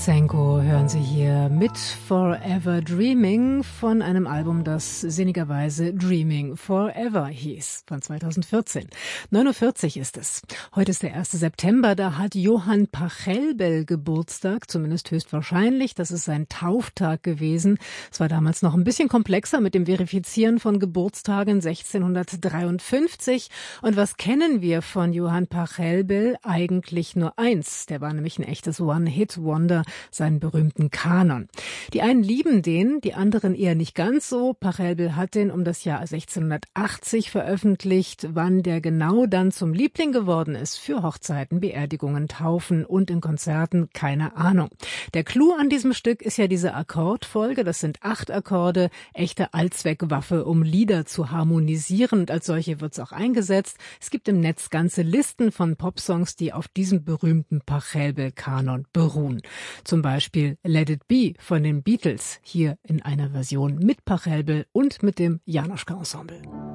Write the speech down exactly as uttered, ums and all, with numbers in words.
Senko hören Sie hier mit Forever Dreaming von einem Album, das sinnigerweise Dreaming Forever hieß, von zweitausendvierzehn. neun Uhr vierzig ist es. Heute ist der erste September, da hat Johann Pachelbel Geburtstag, zumindest höchstwahrscheinlich. Das ist sein Tauftag gewesen. Es war damals noch ein bisschen komplexer mit dem Verifizieren von Geburtstagen, sechzehnhundertdreiundfünfzig. Und was kennen wir von Johann Pachelbel? Eigentlich nur eins. Der war nämlich ein echtes One-Hit-Wonder, seinen berühmten Kanon. Die einen lieben den, die anderen eher nicht ganz so. Pachelbel hat den um das Jahr sechzehnhundertachtzig veröffentlicht. Wann der genau dann zum Liebling geworden ist für Hochzeiten, Beerdigungen, Taufen und in Konzerten, keine Ahnung. Der Clou an diesem Stück ist ja diese Akkordfolge. Das sind acht Akkorde, echte Allzweckwaffe, um Lieder zu harmonisieren. Und als solche wird es auch eingesetzt. Es gibt im Netz ganze Listen von Popsongs, die auf diesem berühmten Pachelbel-Kanon beruhen. Zum Beispiel Let It Be von den Beatles, hier in einer Version mit Pachelbel und mit dem Janoschka Ensemble.